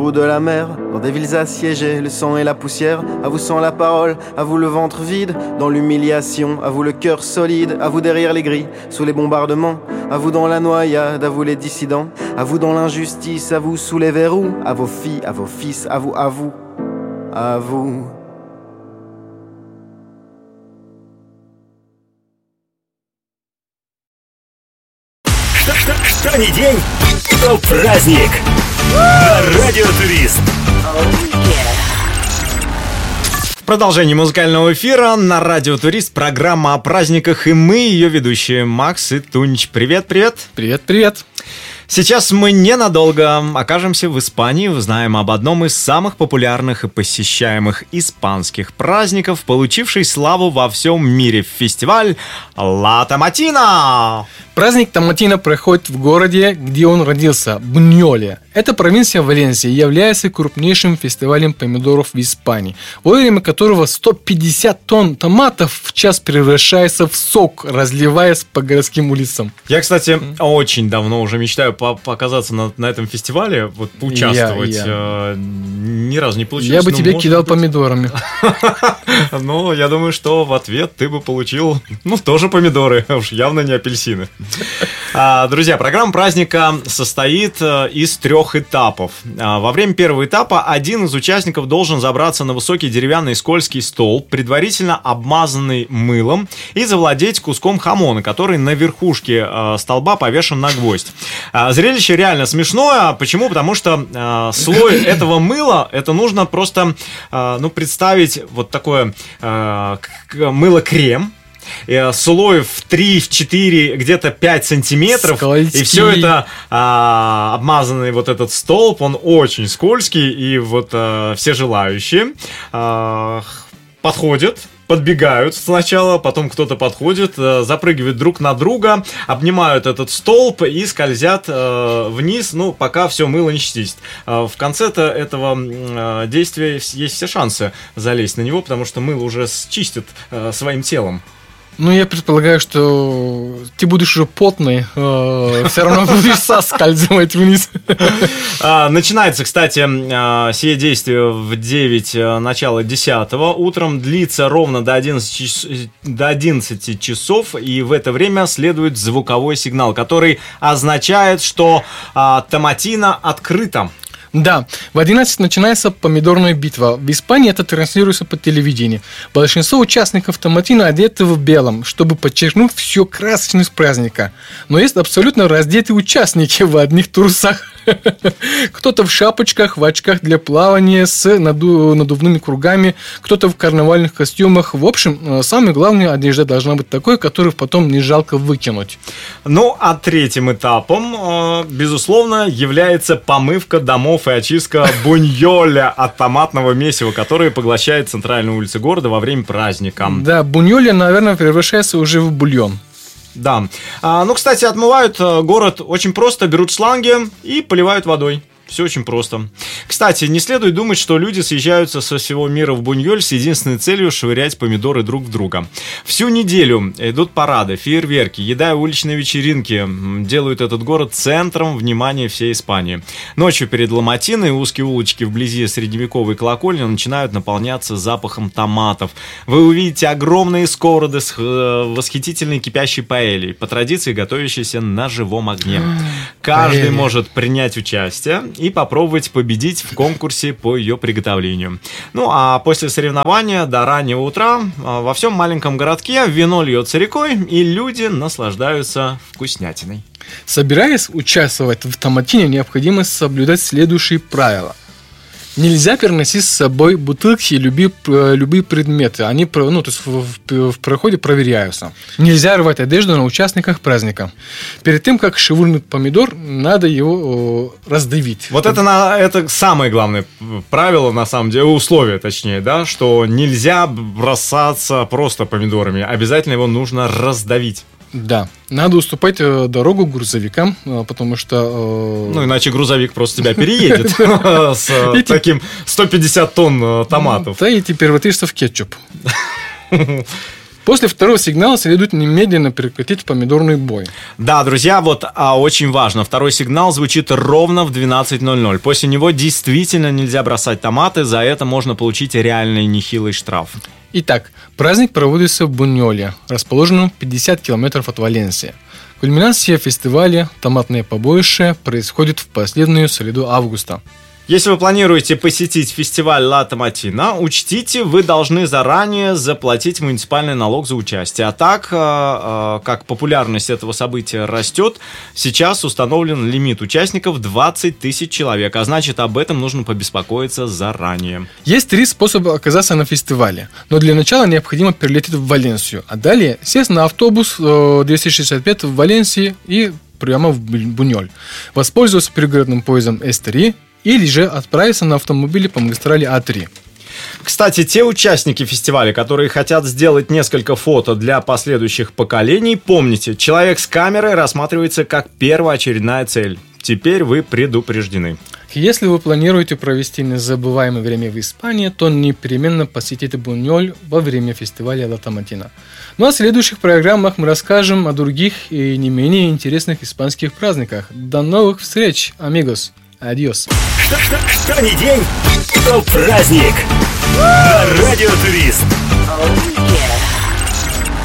De la mer, dans des villes assiégées, le sang et la poussière, à vous sans la parole, à vous le ventre vide, dans l'humiliation, à vous le cœur solide, à vous derrière les grilles, sous les bombardements, à vous dans la noyade, à vous les dissidents, à vous dans l'injustice, à vous sous les verrous, à vos filles, à vos fils, à vous, à vous, à vous. Что ни день, то праздник. Радио Турист. В продолжении музыкального эфира на Радио Турист программа о праздниках, и мы, ее ведущие, Макс и Тунч. Привет, привет. Привет, привет. Сейчас мы ненадолго окажемся в Испании, узнаем об одном из самых популярных и посещаемых испанских праздников, получивший славу во всем мире, фестиваль Ла Томатина. Праздник Томатина проходит в городе, где он родился, Буньоле. Это провинция Валенсия, является крупнейшим фестивалем помидоров в Испании, во время которого 150 тонн томатов в час превращается в сок, разливаясь по городским улицам. Я, кстати, очень давно уже мечтаю показаться на этом фестивале, вот поучаствовать. Ни разу не получилось. Я бы тебе кидал помидорами. Ну, я думаю, что в ответ ты бы получил, тоже помидоры, уж явно не апельсины. Друзья, программа праздника состоит из 3 этапов. Во время первого этапа один из участников должен забраться на высокий деревянный скользкий столб, предварительно обмазанный мылом, и завладеть куском хамона, который на верхушке столба повешен на гвоздь. Зрелище реально смешное. Почему? Потому что слой этого мыла, это нужно просто представить вот такое мыло-крем, слой в 3, в 4, где-то 5 сантиметров. Скользкий. И все это обмазанный вот этот столб, он очень скользкий. И вот все желающие подходят, подбегают сначала, потом кто-то подходит, запрыгивают друг на друга, обнимают этот столб и скользят вниз, пока все мыло не чистит. В конце-то этого действия есть все шансы залезть на него, потому что мыло уже счистит своим телом. Я предполагаю, что ты будешь уже потный, все равно будешь соскальзывать вниз. Начинается, кстати, сие действие в 9, начало 10 утром, длится ровно до 11 часов, и в это время следует звуковой сигнал, который означает, что Томатина открыта. Да, в 11 начинается помидорная битва. В Испании это транслируется по телевидению. Большинство участников Томатина одеты в белом, чтобы подчеркнуть всю красочность праздника. Но есть абсолютно раздетые участники в одних трусах. Кто-то в шапочках, в очках для плавания с надувными кругами, кто-то в карнавальных костюмах. В общем, самое главное, одежда должна быть такой, которую потом не жалко выкинуть. А третьим этапом, безусловно, является помывка домов и очистка буньоля от томатного месива, которое поглощает центральные улицы города во время праздника. Да, буньоля, наверное, превращается уже в бульон. Да. Кстати, отмывают город очень просто, берут шланги и поливают водой. Все очень просто. Кстати, не следует думать, что люди съезжаются со всего мира в Буньоль с единственной целью швырять помидоры друг в друга. Всю неделю идут парады, фейерверки, еда и уличные вечеринки делают этот город центром внимания всей Испании. Ночью перед Ламатиной узкие улочки вблизи средневековой колокольни начинают наполняться запахом томатов. Вы увидите огромные сковороды с восхитительной кипящей паэльей, по традиции готовящейся на живом огне. Каждый может принять участие и попробовать победить в конкурсе по ее приготовлению. А после соревнования до раннего утра во всем маленьком городке вино льется рекой, и люди наслаждаются вкуснятиной. Собираясь участвовать в Томатине, необходимо соблюдать следующие правила. Нельзя переносить с собой бутылки и любые предметы. Они в проходе проверяются. Нельзя рвать одежду на участниках праздника. Перед тем, как швырнуть помидор, надо его раздавить. Вот это самое главное правило, на самом деле, условие, точнее, да, что нельзя бросаться просто помидорами. Обязательно его нужно раздавить. Да, надо уступать дорогу грузовикам, потому что... иначе грузовик просто тебя переедет с таким 150 тонн томатов. Да, и теперь превратишься в кетчуп. После второго сигнала следует немедленно прекратить помидорный бой. Да, друзья, вот очень важно. Второй сигнал звучит ровно в 12:00. После него действительно нельзя бросать томаты. За это можно получить реальный нехилый штраф. Итак, праздник проводится в Буньоле, расположенном 50 километров от Валенсии. Кульминация фестиваля «Томатное побоище» происходит в последнюю среду августа. Если вы планируете посетить фестиваль Ла Томатина, учтите, вы должны заранее заплатить муниципальный налог за участие. А так, как популярность этого события растет, сейчас установлен лимит участников 20 тысяч человек, а значит, об этом нужно побеспокоиться заранее. Есть 3 способа оказаться на фестивале, но для начала необходимо прилететь в Валенсию, а далее сесть на автобус 265 в Валенсии и прямо в Буньоль, воспользоваться пригородным поездом С3 или же отправиться на автомобиле по магистрали А3. Кстати, те участники фестиваля, которые хотят сделать несколько фото для последующих поколений, помните, человек с камерой рассматривается как первоочередная цель. Теперь вы предупреждены. Если вы планируете провести незабываемое время в Испании, то непременно посетите Буньоль во время фестиваля Ла Томатина. Ну а в следующих программах мы расскажем о других и не менее интересных испанских праздниках. До новых встреч, амигос! Адьос. Что ни день, то праздник. На Радио Турист. Oh, yeah.